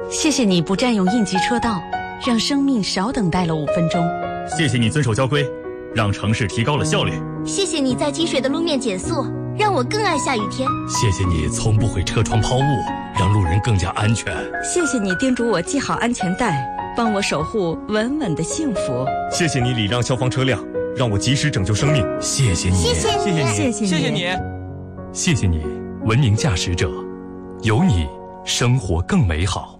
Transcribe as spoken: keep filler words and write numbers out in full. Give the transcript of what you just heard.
谢谢你不占用应急车道，让生命少等待了五分钟。 谢谢你遵守交规，让城市提高了效率。 谢谢你在积水的路面减速，让我更爱下雨天。 谢谢你从不会车窗抛物，让路人更加安全。 谢谢你叮嘱我系好安全带，帮我守护稳稳的幸福。 谢谢你礼让消防车辆，让我及时拯救生命。 谢谢你， 谢谢你， 谢谢你， 谢谢你， 谢谢你， 谢谢你，文明驾驶者，有你，生活更美好。